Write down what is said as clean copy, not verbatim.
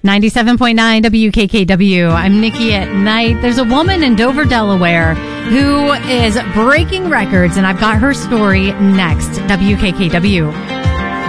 97.9 WKKW. I'm Nikki at Night. There's a woman in Dover, Delaware who is breaking records, and I've got her story next. WKKW.